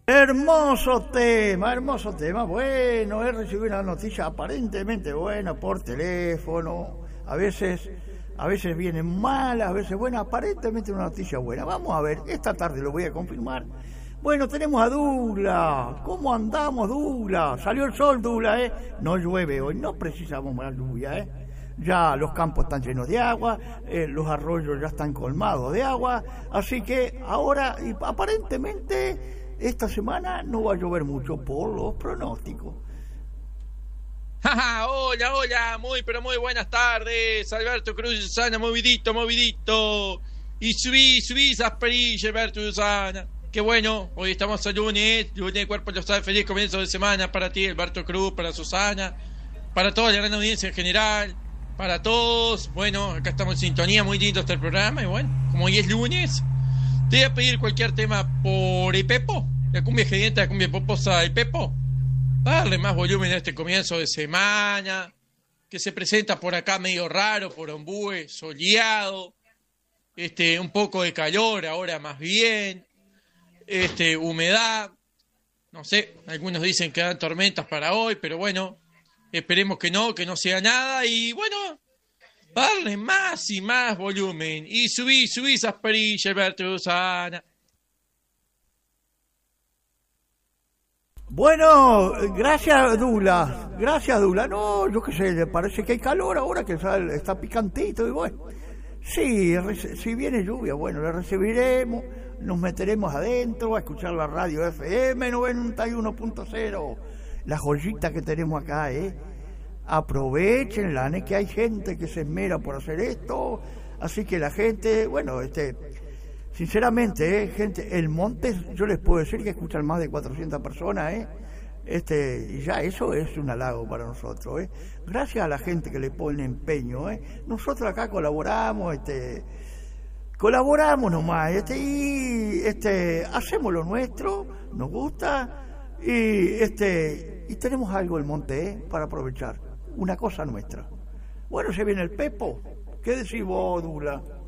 Hermoso tema. Bueno, he recibido una noticia aparentemente buena por teléfono. A veces vienen malas, a veces buenas. Aparentemente una noticia buena. Vamos a ver, esta tarde lo voy a confirmar. Bueno, tenemos a Douglas. ¿Cómo andamos, Douglas? Salió el sol, Douglas, ¿eh? No llueve hoy, no precisamos más lluvia, ¿eh? Ya los campos están llenos de agua, los arroyos ya están colmados de agua, así que ahora, y aparentemente, esta semana no va a llover mucho por los pronósticos. Hola, pero muy buenas tardes, Alberto Cruz y Susana, movidito, y subí esas perillas, Alberto y Susana. Qué bueno, hoy estamos a lunes, cuerpo lo sabe, feliz comienzo de semana para ti, Alberto Cruz, para Susana, para toda la gran audiencia en general, para todos. Bueno, acá estamos en sintonía, muy lindo está el programa, y bueno, como hoy es lunes, te voy a pedir cualquier tema por el Pepo, la cumbia gedienta, la cumbia poposa del Pepo, darle más volumen a este comienzo de semana, que se presenta por acá medio raro, por Ombúe, soleado, un poco de calor, ahora más bien, humedad, no sé, algunos dicen que dan tormentas para hoy, pero bueno, esperemos que no sea nada, y bueno, darle más y más volumen, y subí esas perillas, Alberto Susana. Bueno, gracias Douglas. No, yo qué sé, le parece que hay calor ahora, que está picantito y bueno. Sí, si viene lluvia, bueno, la recibiremos, nos meteremos adentro a escuchar la radio FM 91.0, la joyita que tenemos acá, aprovechenla, que hay gente que se esmera por hacer esto, así que la gente, bueno, sinceramente, gente, el Montes, yo les puedo decir que escuchan más de 400 personas, y ya eso es un halago para nosotros, gracias a la gente que le pone empeño, nosotros acá colaboramos nomás, y hacemos lo nuestro, nos gusta, y tenemos algo el Monte, para aprovechar, una cosa nuestra. Bueno, se viene el Pepo. ¿Qué decís vos, Douglas?